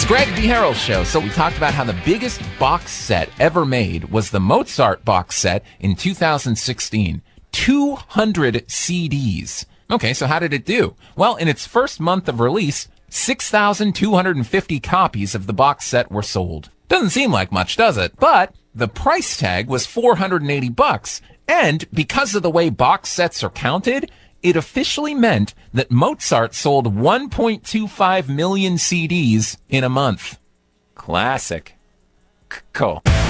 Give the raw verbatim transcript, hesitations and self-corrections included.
Greg D. Harrell Show. So we talked about how the biggest box set ever made was the Mozart box set in two thousand sixteen. two hundred C Ds. Okay, so how did it do? Well, in its first month of release, six thousand two hundred fifty copies of the box set were sold. Doesn't seem like much, does it? But the price tag was four hundred eighty bucks. And because of the way box sets are counted, it officially meant that Mozart sold one point two five million C Ds in a month. Classic. Cool.